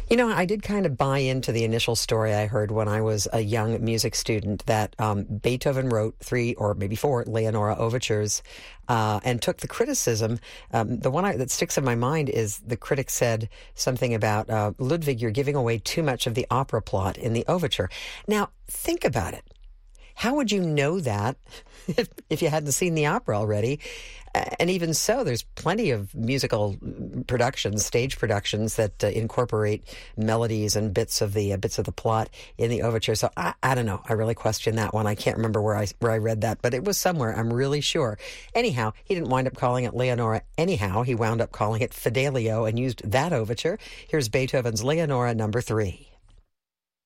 I did kind of buy into the initial story I heard when I was a young music student that Beethoven wrote 3 or maybe 4 Leonora overtures and took the criticism. The one that sticks in my mind is the critic said something about, Ludwig, you're giving away too much of the opera plot in the overture. Now, think about it. How would you know that if you hadn't seen the opera already? And even so, there's plenty of musical productions, stage productions that incorporate melodies and bits of the plot in the overture. So I don't know. I really question that one. I can't remember where I read that, but it was somewhere. I'm really sure. Anyhow, he didn't wind up calling it Leonora. Anyhow, he wound up calling it Fidelio and used that overture. Here's Beethoven's Leonora number 3.